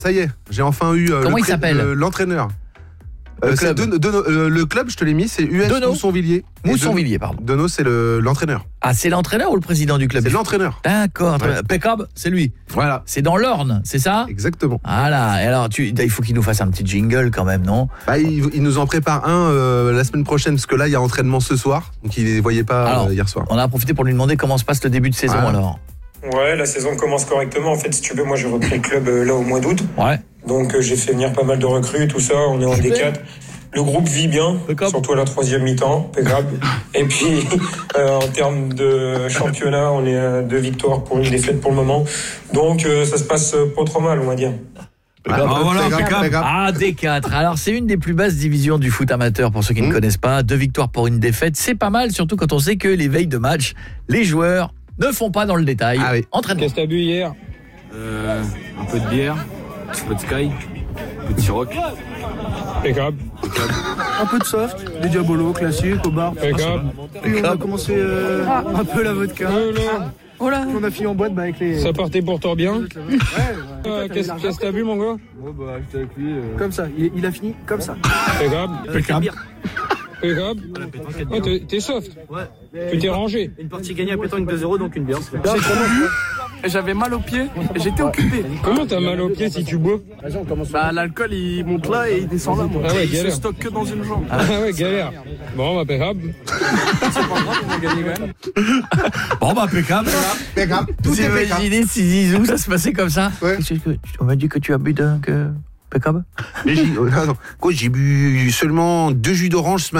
Ça y est, j'ai enfin eu Comment il s'appelle l'entraîneur. Le club. Le club, je te l'ai mis, c'est US Dono. Moussonvilliers. Mousson-Villiers, pardon. Dono, c'est l'entraîneur. Ah, c'est l'entraîneur ou le président du club? C'est l'entraîneur. D'accord. Ouais. Pekab, c'est lui. Voilà. C'est dans l'Orne, c'est ça? Exactement. Voilà. Et alors, il faut qu'il nous fasse un petit jingle quand même, non? Bah, il nous en prépare un la semaine prochaine, parce que là, il y a entraînement ce soir. Donc, il ne les voyait pas Alors, hier soir. On a profité pour lui demander comment se passe le début de saison alors. Ouais, la saison commence correctement. En fait, si tu veux, moi j'ai repris le club là au mois d'août. Ouais. Donc j'ai fait venir pas mal de recrues, tout ça. On est en D4. Le groupe vit bien, surtout à la 3e mi-temps, impeccable. Et puis, en termes de championnat, on est à 2 victoires pour 1 défaite pour le moment. Donc ça se passe pas trop mal, on va dire. D4. Alors, c'est une des plus basses divisions du foot amateur pour ceux qui ne connaissent pas. 2 victoires pour 1 défaite, c'est pas mal, surtout quand on sait que les veilles de match, les joueurs ne font pas dans le détail. Ah oui. Entraînement. Qu'est-ce que t'as bu hier? Un peu de bière, un peu de Sky, un peu de Ciroc. Impeccable. Un peu de soft, des diabolos classiques au bar. Impeccable. Puis on a commencé un peu la vodka. On a fini en boîte avec les... Ça partait pourtant bien. Qu'est-ce que t'as bu, mon gars? J'étais avec lui. Comme ça, il a fini comme ça. Impeccable. Impeccable. Impeccable. T'es soft. Tu t'es rangé. Une partie gagnée à pétanque 2-0, donc une bière. J'avais mal aux pieds et j'étais occupé. Comment t'as mal aux pieds si tu bois? Bah l'alcool il monte là et il descend là. Ah ouais, il se galère. stocke que dans une jambe. Ah ouais, galère. Bon, impeccable. C'est pas grave, on a gagné quand même. Bon, bah, impeccable. Tout Vous est impeccable. imaginez si Zizou, ça se passait comme ça? Ouais. On m'a dit que tu as bu Pekab? Mais j'ai bu seulement 2 jus d'orange ce matin.